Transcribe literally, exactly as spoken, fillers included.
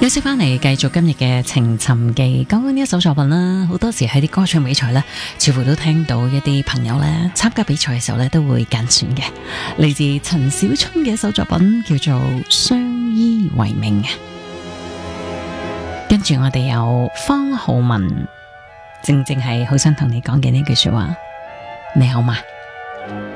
休息翻嚟，繼續今日嘅情尋記。講緊呢一首作品啦，好多時喺啲歌唱比賽呢，似乎都聽到一啲朋友呢參加比賽嘅時候呢，都會揀選嘅。嚟自陳小春嘅一首作品，叫做《相依為命》。跟住我哋有方浩文，正正係好想同你講嘅呢句說話。你好嗎？